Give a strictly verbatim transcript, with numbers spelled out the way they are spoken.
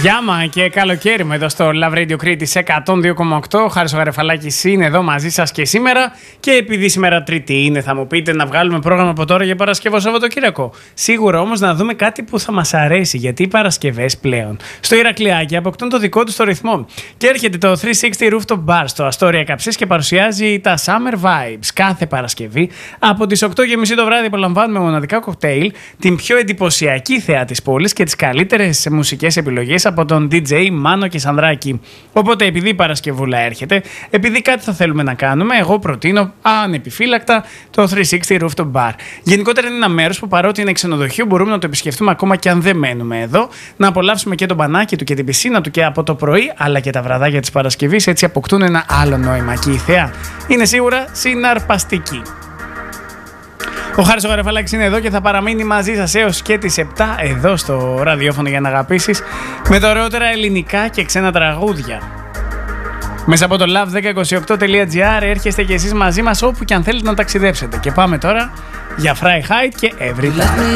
Γιάμα και καλοκαίρι μου εδώ στο Love Radio Κρήτης εκατόν δύο κόμμα οκτώ. Ο Χάρης ο Γαρεφαλάκης είναι εδώ μαζί σας και σήμερα. Και επειδή σήμερα Τρίτη είναι, θα μου πείτε να βγάλουμε πρόγραμμα από τώρα για Παρασκευό Σαββατοκύριακο. Σίγουρα όμως να δούμε κάτι που θα μας αρέσει, γιατί οι Παρασκευές πλέον στο Ηρακλειάκι αποκτούν το δικό του το ρυθμό. Και έρχεται το τριακόσια εξήντα Rooftop Bar στο Αστόρια Καψής και παρουσιάζει τα Summer Vibes. Κάθε Παρασκευή από τις οκτώ και μισή το βράδυ απολαμβάνουμε μοναδικά κοκτέιλ, την πιο εντυπωσιακή θέα της πόλης και τις καλύτερες μουσικές επιλογές από τον ντι τζέι Μάνο και Σανδράκη. Οπότε, επειδή η Παρασκευούλα έρχεται, επειδή κάτι θα θέλουμε να κάνουμε, εγώ προτείνω ανεπιφύλακτα το τριακόσια εξήντα Rooftop Bar. Γενικότερα είναι ένα μέρος που, παρότι είναι ξενοδοχείο, μπορούμε να το επισκεφτούμε ακόμα και αν δεν μένουμε εδώ, να απολαύσουμε και το μπανάκι του και την πισίνα του και από το πρωί, αλλά και τα βραδάκια της Παρασκευής. Έτσι αποκτούν ένα άλλο νόημα και η θέα είναι σίγουρα συναρπαστική. Ο Χάρης ο Γαρεφαλάκης είναι εδώ και θα παραμείνει μαζί σας έως και τις επτά εδώ στο ραδιόφωνο για να αγαπήσεις με τα ωραιότερα ελληνικά και ξένα τραγούδια. Μέσα από το love δέκα είκοσι οκτώ τελεία τζι άρ έρχεστε και εσείς μαζί μας όπου και αν θέλετε να ταξιδέψετε. Και πάμε τώρα για Fry High και Every Time.